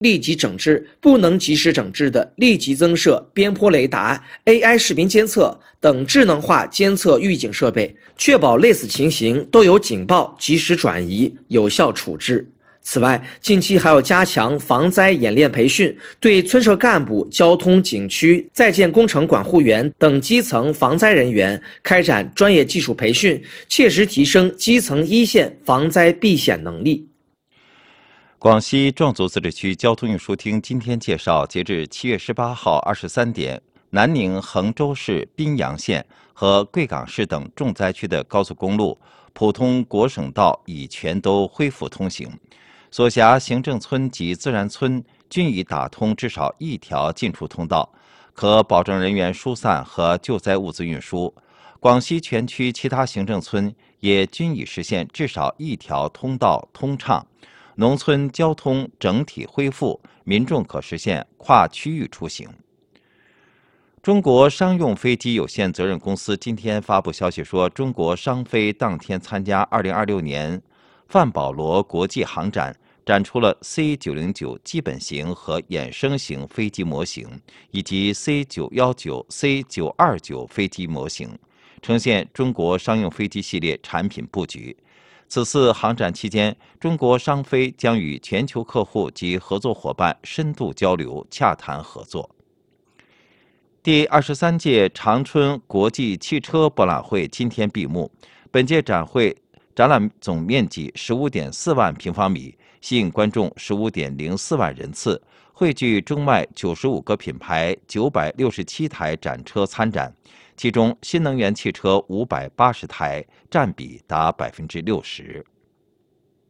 立即整治，不能及时整治的，立即增设边坡雷达、AI 视频监测等智能化监测预警设备，确保类似情形都有警报及时转移，有效处置。此外，近期还要加强防灾演练培训，对村社干部、交通、景区、在建工程管护员等基层防灾人员开展专业技术培训，切实提升基层一线防灾避险能力。 广西壮族自治区交通运输厅今天介绍，截至7月18号23点，南宁衡州市宾阳县和贵港市等重灾区的高速公路、普通国省道已全都恢复通行。所辖行政村及自然村均已打通至少一条进出通道，可保证人员疏散和救灾物资运输。广西全区其他行政村也均已实现至少一条通道通畅，农村交通整体恢复，民众可实现跨区域出行。中国商用飞机有限责任公司今天发布消息说，中国商飞当天参加2026年范保罗国际航展，展出了 C909 基本型和衍生型飞机模型，以及 C919、C929 飞机模型，呈现中国商用飞机系列产品布局。此次航展期间，中国商飞将与全球客户及合作伙伴深度交流、洽谈合作。第23届长春国际汽车博览会今天闭幕。本届展览总面积15.4万平方米，吸引观众15.04万人次，汇聚中外95个品牌967台展车参展，其中新能源汽车580台，占比达60%。